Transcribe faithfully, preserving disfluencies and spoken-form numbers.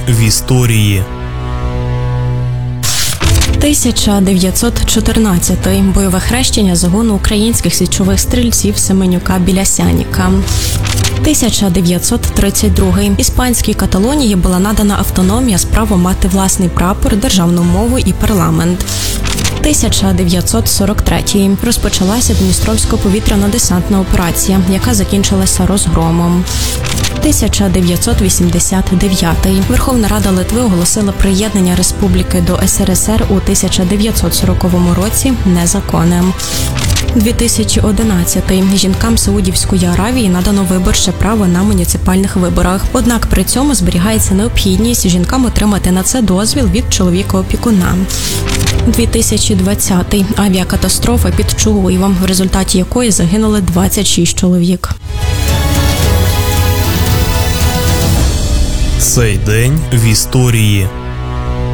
в історії. тисяча дев'ятсот чотирнадцятий. Бойове хрещення загону українських січових стрільців Семенюка біля Сяніка. тисяча дев'ятсот тридцять другий. Іспанській Каталонії була надана автономія з правом мати власний прапор, державну мову і парламент. тисяча дев'ятсот сорок третій. Розпочалася Дністровсько-повітряно-десантна операція, яка закінчилася розгромом. тисяча дев'ятсот вісімдесят дев'ятий. Верховна Рада Литви оголосила приєднання республіки до ес ер ес ер у тисяча дев'ятсот сороковому році незаконним. дві тисячі одинадцятий. Жінкам Саудівської Аравії надано виборче право на муніципальних виборах. Однак при цьому зберігається необхідність жінкам отримати на це дозвіл від чоловіка-опікуна. дві тисячі двадцятий. Авіакатастрофа під Чугуєвом, в результаті якої загинули двадцять шість чоловік. Цей день в історії.